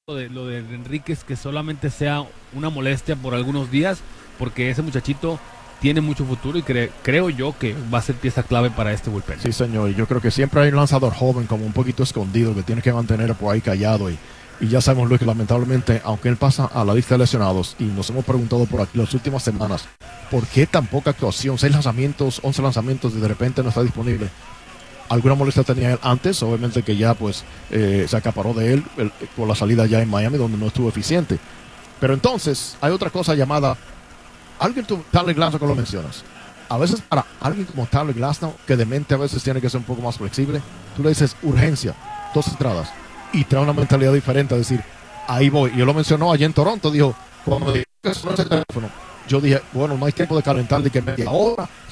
lo de Enríquez, que solamente sea una molestia por algunos días, porque ese muchachito tiene mucho futuro y creo yo que va a ser pieza clave para este bullpen. Sí, señor, y yo creo que siempre hay un lanzador joven como un poquito escondido que tiene que mantener por ahí callado y ya sabemos, Luis, que lamentablemente, aunque él pasa a la lista de lesionados y nos hemos preguntado por aquí las últimas semanas, ¿por qué tan poca actuación? 6 lanzamientos, 11 lanzamientos y de repente no está disponible. Alguna molestia tenía él antes, obviamente que ya pues se acaparó de él por la salida ya en Miami donde no estuvo eficiente. Pero entonces hay otra cosa llamada, alguien tú, Tyler Glasnow, que lo mencionas. A veces para alguien como Tyler Glasnow, que de mente a veces tiene que ser un poco más flexible, tú le dices urgencia, 2 entradas, y trae una mentalidad diferente, a decir, ahí voy. Y él lo mencionó allá en Toronto, dijo, cuando me dijo que sonó ese teléfono, yo dije, bueno, no hay tiempo de calentar de que media hora,